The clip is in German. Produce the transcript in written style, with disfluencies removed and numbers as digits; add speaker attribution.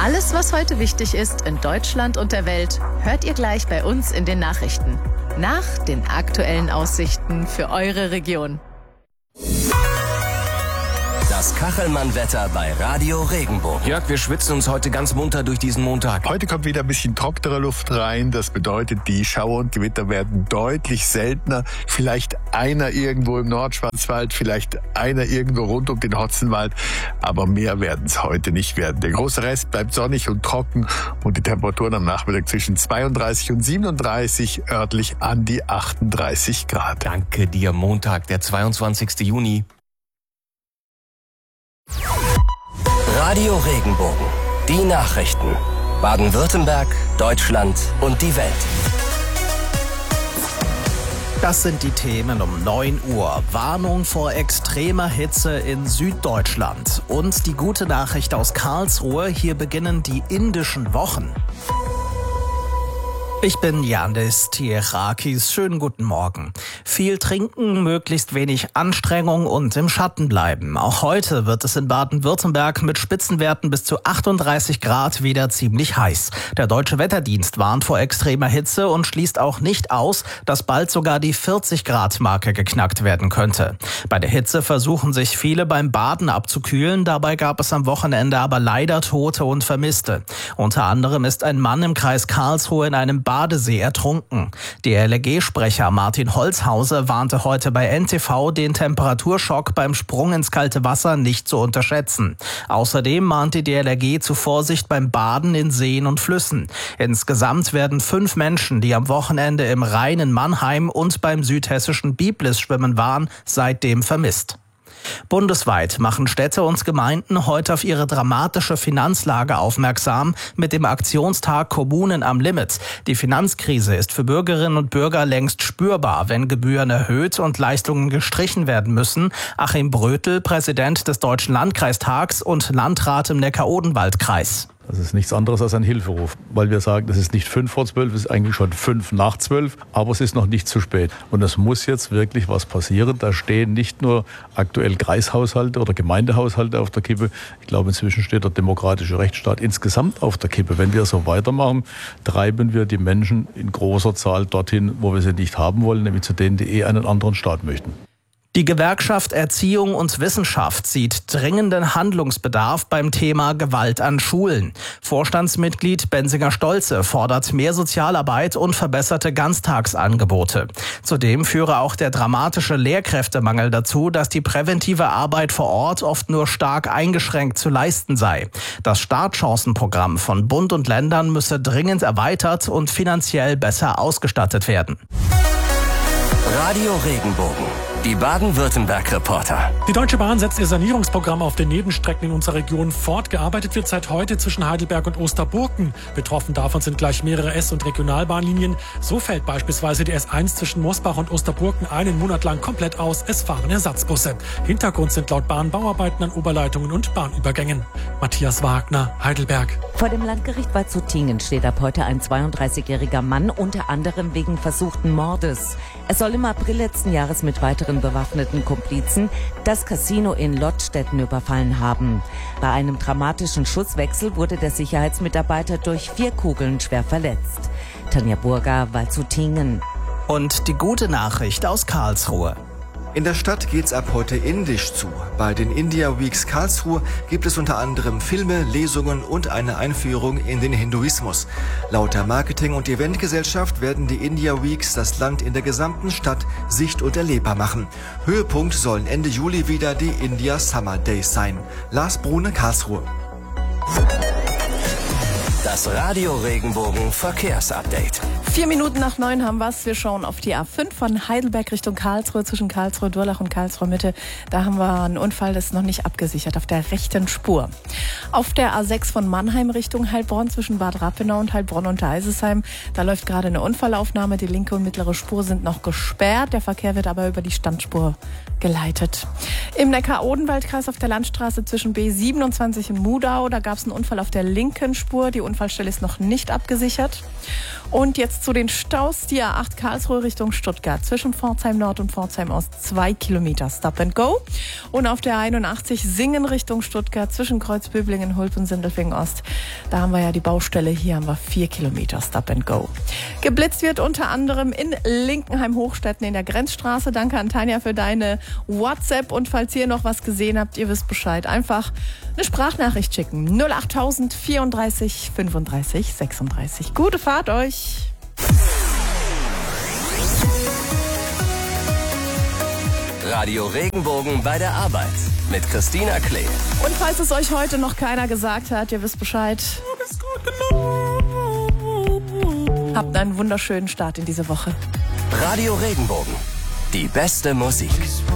Speaker 1: Alles, was heute wichtig ist in Deutschland und der Welt, hört ihr gleich bei uns in den Nachrichten. Nach den aktuellen Aussichten für eure Region.
Speaker 2: Das Kachelmann-Wetter bei Radio Regenbogen.
Speaker 3: Jörg, wir schwitzen uns heute ganz munter durch diesen Montag.
Speaker 4: Heute kommt wieder ein bisschen trocknere Luft rein. Das bedeutet, die Schauer und Gewitter werden deutlich seltener. Vielleicht einer irgendwo im Nordschwarzwald, vielleicht einer irgendwo rund um den Hotzenwald. Aber mehr werden es heute nicht werden. Der große Rest bleibt sonnig und trocken und die Temperaturen am Nachmittag zwischen 32 und 37, örtlich an die 38 Grad.
Speaker 3: Danke dir, Montag, der 22. Juni.
Speaker 2: Radio Regenbogen. Die Nachrichten. Baden-Württemberg, Deutschland und die Welt.
Speaker 5: Das sind die Themen um 9 Uhr. Warnung vor extremer Hitze in Süddeutschland. Und die gute Nachricht aus Karlsruhe, hier beginnen die indischen Wochen. Ich bin Yandis Tierakis. Schönen guten Morgen. Viel trinken, möglichst wenig Anstrengung und im Schatten bleiben. Auch heute wird es in Baden-Württemberg mit Spitzenwerten bis zu 38 Grad wieder ziemlich heiß. Der Deutsche Wetterdienst warnt vor extremer Hitze und schließt auch nicht aus, dass bald sogar die 40-Grad-Marke geknackt werden könnte. Bei der Hitze versuchen sich viele beim Baden abzukühlen. Dabei gab es am Wochenende aber leider Tote und Vermisste. Unter anderem ist ein Mann im Kreis Karlsruhe in einem Badesee ertrunken. Der LRG-Sprecher Martin Holzhauser warnte heute bei NTV, den Temperaturschock beim Sprung ins kalte Wasser nicht zu unterschätzen. Außerdem mahnte die LRG zu Vorsicht beim Baden in Seen und Flüssen. Insgesamt werden 5 Menschen, die am Wochenende im Rhein in Mannheim und beim südhessischen Biblis schwimmen waren, seitdem vermisst. Bundesweit machen Städte und Gemeinden heute auf ihre dramatische Finanzlage aufmerksam mit dem Aktionstag Kommunen am Limit. Die Finanzkrise ist für Bürgerinnen und Bürger längst spürbar, wenn Gebühren erhöht und Leistungen gestrichen werden müssen. Achim Brötel, Präsident des Deutschen Landkreistags und Landrat im Neckar-Odenwald-Kreis.
Speaker 6: Das ist nichts anderes als ein Hilferuf, weil wir sagen, das ist nicht 5 vor 12, es ist eigentlich schon 5 nach 12, aber es ist noch nicht zu spät. Und es muss jetzt wirklich was passieren. Da stehen nicht nur aktuell Kreishaushalte oder Gemeindehaushalte auf der Kippe. Ich glaube, inzwischen steht der demokratische Rechtsstaat insgesamt auf der Kippe. Wenn wir so weitermachen, treiben wir die Menschen in großer Zahl dorthin, wo wir sie nicht haben wollen, nämlich zu denen, die einen anderen Staat möchten.
Speaker 5: Die Gewerkschaft Erziehung und Wissenschaft sieht dringenden Handlungsbedarf beim Thema Gewalt an Schulen. Vorstandsmitglied Benziger Stolze fordert mehr Sozialarbeit und verbesserte Ganztagsangebote. Zudem führe auch der dramatische Lehrkräftemangel dazu, dass die präventive Arbeit vor Ort oft nur stark eingeschränkt zu leisten sei. Das Startchancenprogramm von Bund und Ländern müsse dringend erweitert und finanziell besser ausgestattet werden.
Speaker 2: Radio Regenbogen. Die Baden-Württemberg-Reporter.
Speaker 7: Die Deutsche Bahn setzt ihr Sanierungsprogramm auf den Nebenstrecken in unserer Region fort. Gearbeitet wird seit heute zwischen Heidelberg und Osterburken. Betroffen davon sind gleich mehrere S- und Regionalbahnlinien. So fällt beispielsweise die S1 zwischen Mosbach und Osterburken einen Monat lang komplett aus. Es fahren Ersatzbusse. Hintergrund sind laut Bahn Bauarbeiten an Oberleitungen und Bahnübergängen. Matthias Wagner, Heidelberg.
Speaker 8: Vor dem Landgericht Waldshutingen steht ab heute ein 32-jähriger Mann, unter anderem wegen versuchten Mordes. Er soll im April letzten Jahres mit weiteren bewaffneten Komplizen das Casino in Lottstetten überfallen haben. Bei einem dramatischen Schusswechsel wurde der Sicherheitsmitarbeiter durch 4 Kugeln schwer verletzt. Tanja Burger, Waldshutingen.
Speaker 5: Und die gute Nachricht aus Karlsruhe.
Speaker 9: In der Stadt geht's ab heute indisch zu. Bei den India Weeks Karlsruhe gibt es unter anderem Filme, Lesungen und eine Einführung in den Hinduismus. Laut der Marketing- und Eventgesellschaft werden die India Weeks das Land in der gesamten Stadt sicht- und erlebbar machen. Höhepunkt sollen Ende Juli wieder die India Summer Days sein. Lars Brune, Karlsruhe.
Speaker 2: Das Radio Regenbogen Verkehrsupdate.
Speaker 1: 4 Minuten nach 9 haben wir's. Wir schauen auf die A5 von Heidelberg Richtung Karlsruhe, zwischen Karlsruhe-Durlach und Karlsruhe-Mitte. Da haben wir einen Unfall, das ist noch nicht abgesichert, auf der rechten Spur. Auf der A6 von Mannheim Richtung Heilbronn, zwischen Bad Rappenau und Heilbronn und Eisesheim. Da läuft gerade eine Unfallaufnahme. Die linke und mittlere Spur sind noch gesperrt. Der Verkehr wird aber über die Standspur geleitet. Im Neckar-Odenwald-Kreis auf der Landstraße zwischen B27 und Mudau, da gab es einen Unfall auf der linken Spur. Die Unfallstelle ist noch nicht abgesichert. Und jetzt zu den Staus. Die A8 Karlsruhe Richtung Stuttgart. Zwischen Pforzheim Nord und Pforzheim Ost 2 Kilometer Stop and Go. Und auf der 81 Singen Richtung Stuttgart. Zwischen Kreuzböblingen, Hulp und Sindelfingen Ost. Da haben wir ja die Baustelle. Hier haben wir 4 Kilometer Stop and Go. Geblitzt wird unter anderem in Linkenheim-Hochstetten in der Grenzstraße. Danke an Tanja für deine WhatsApp. Und falls ihr noch was gesehen habt, ihr wisst Bescheid. Einfach eine Sprachnachricht schicken. 08000 34 35 36. Gute Fahrt euch.
Speaker 2: Radio Regenbogen bei der Arbeit mit Christina Klee.
Speaker 1: Und falls es euch heute noch keiner gesagt hat, ihr wisst Bescheid. Habt einen wunderschönen Start in diese Woche.
Speaker 2: Radio Regenbogen. Die beste Musik.